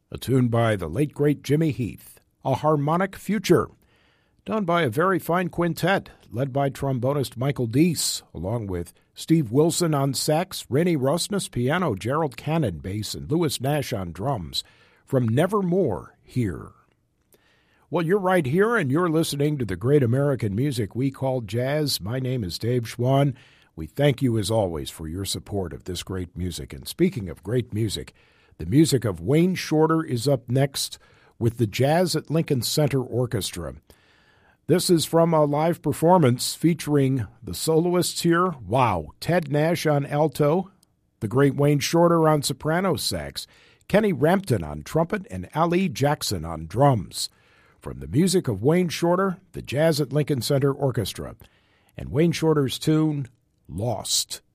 a tune by the late great Jimmy Heath, A Harmonic Future, done by a very fine quintet led by trombonist Michael Deese, along with Steve Wilson on sax, Rennie Rosnes piano, Gerald Cannon bass, and Louis Nash on drums, from Nevermore Here. Well, you're right here, and you're listening to the great American music we call jazz. My name is Dave Schwann. We thank you, as always, for your support of this great music. And speaking of great music, the music of Wayne Shorter is up next with the Jazz at Lincoln Center Orchestra. This is from a live performance featuring the soloists here. Wow, Ted Nash on alto, the great Wayne Shorter on soprano sax, Kenny Rampton on trumpet, and Ali Jackson on drums. From the music of Wayne Shorter, the Jazz at Lincoln Center Orchestra, and Wayne Shorter's tune, Lost.